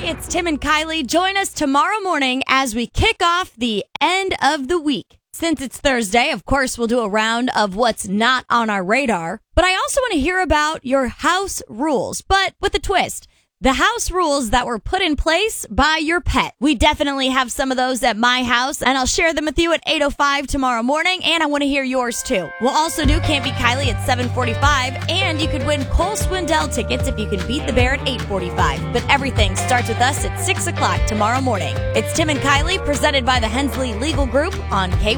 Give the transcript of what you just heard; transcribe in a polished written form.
it's Tim and Kylie. Join us tomorrow morning as we kick off the end of the week. Since it's Thursday, of course, we'll do a round of what's not on our radar. But I also want to hear about your house rules, but with a twist. The house rules that were put in place by your pet. We definitely have some of those at my house, and I'll share them with you at 8:05 tomorrow morning, and I want to hear yours too. We'll also do Can't Beat Kylie at 7:45, and you could win Cole Swindell tickets if you can beat the bear at 8:45. But everything starts with us at 6 o'clock tomorrow morning. It's Tim and Kylie, presented by the Hensley Legal Group on K100.